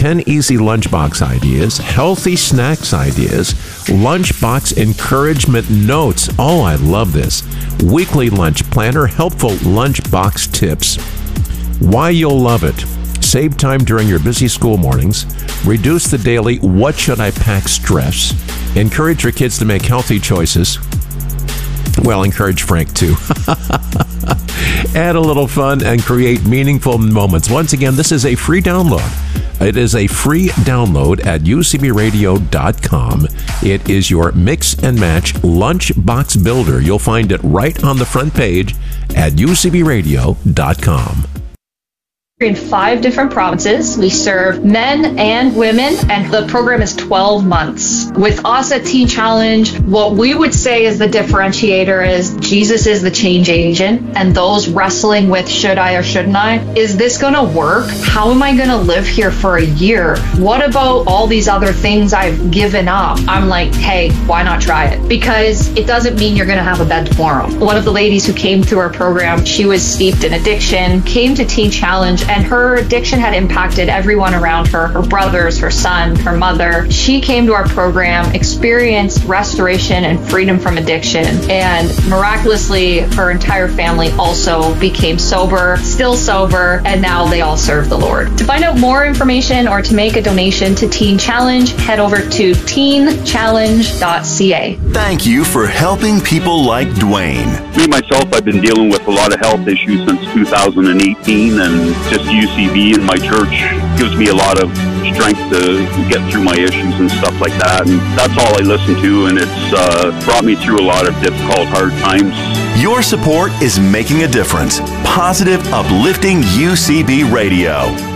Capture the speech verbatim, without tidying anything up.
ten easy lunchbox ideas, healthy snacks ideas, lunchbox encouragement notes. Oh, I love this. Weekly lunch planner, helpful lunchbox tips. Why you'll love it. Save time during your busy school mornings. Reduce the daily what should I pack stress. Encourage your kids to make healthy choices. Well, encourage Frank too. Add a little fun and create meaningful moments. Once again, this is a free download. It is a free download at u c b radio dot com. It is your mix and match lunchbox builder. You'll find it right on the front page at u c b radio dot com. In five different provinces. We serve men and women, and the program is twelve months. With us at Teen Challenge, what we would say is the differentiator is Jesus is the change agent, and those wrestling with should I or shouldn't I? Is this going to work? How am I going to live here for a year? What about all these other things I've given up? I'm like, hey, why not try it? Because it doesn't mean you're going to have a bed tomorrow. One of the ladies who came through our program, she was steeped in addiction, came to Teen Challenge, and her addiction had impacted everyone around her, her brothers, her son, her mother. She came to our program, experienced restoration and freedom from addiction, and miraculously, her entire family also became sober, still sober, and now they all serve the Lord. To find out more information or to make a donation to Teen Challenge, head over to teen challenge dot c a. Thank you for helping people like Dwayne. Me, myself, I've been dealing with a lot of health issues since two thousand eighteen, and just U C B and my church gives me a lot of strength to get through my issues and stuff like that. And that's all I listen to, and it's uh, brought me through a lot of difficult, hard times. Your support is making a difference. Positive, uplifting U C B Radio.